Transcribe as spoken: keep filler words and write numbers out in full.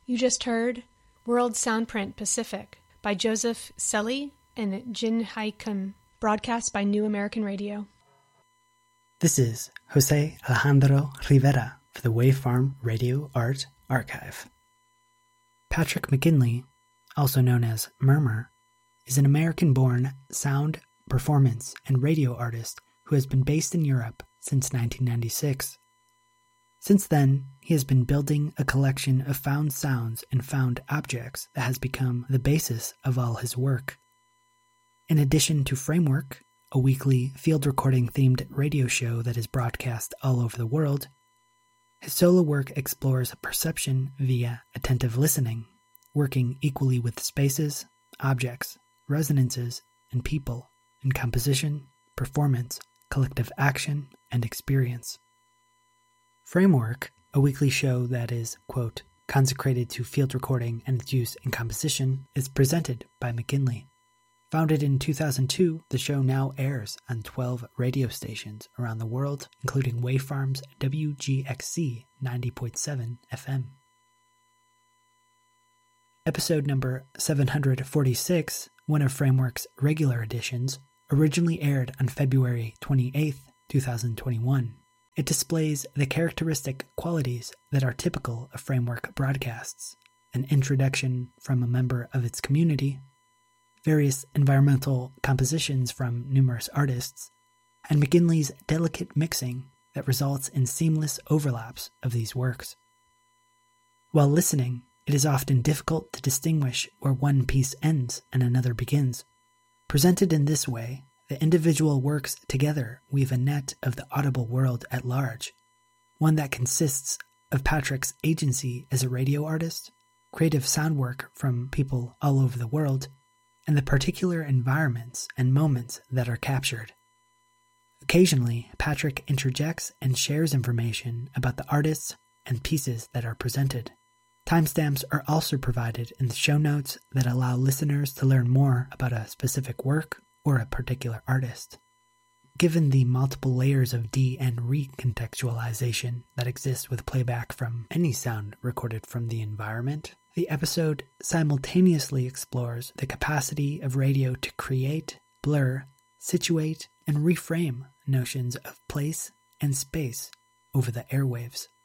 You just heard World Soundprint Pacific by Joseph Selly and Jin Hai Kim, broadcast by New American Radio. This is Jose Alejandro Rivera for the Wavefarm Radio Art Archive. Patrick McGinley, also known as Murmur, is an American-born sound, performance, and radio artist who has been based in Europe since nineteen ninety-six. Since then, he has been building a collection of found sounds and found objects that has become the basis of all his work. In addition to Framework, a weekly field recording themed radio show that is broadcast all over the world, his solo work explores perception via attentive listening, working equally with spaces, objects, resonances, and people in composition, performance, collective action, and experience. Framework, a weekly show that is, quote, consecrated to field recording and its use in composition, is presented by McGinley. Founded in two thousand two, the show now airs on twelve radio stations around the world, including Wavefarm's W G X C ninety point seven F M. Episode number seven hundred forty-six, one of Framework's regular editions, originally aired on February twenty-eighth, twenty twenty-one. It displays the characteristic qualities that are typical of Framework broadcasts: an introduction from a member of its community, various environmental compositions from numerous artists, and McGinley's delicate mixing that results in seamless overlaps of these works. While listening, it is often difficult to distinguish where one piece ends and another begins. Presented in this way, the individual works together weave a net of the audible world at large, one that consists of Patrick's agency as a radio artist, creative sound work from people all over the world, and the particular environments and moments that are captured. Occasionally, Patrick interjects and shares information about the artists and pieces that are presented. Timestamps are also provided in the show notes that allow listeners to learn more about a specific work or a particular artist. Given the multiple layers of de- and recontextualization that exists with playback from any sound recorded from the environment, the episode simultaneously explores the capacity of radio to create, blur, situate, and reframe notions of place and space over the airwaves.